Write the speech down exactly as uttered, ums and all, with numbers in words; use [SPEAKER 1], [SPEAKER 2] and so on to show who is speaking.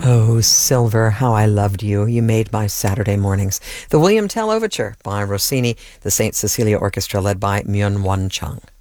[SPEAKER 1] Oh, Silver, how I loved you. You made my Saturday mornings. The William Tell Overture by Rossini, the Saint Cecilia Orchestra led by Myung Whun Chung.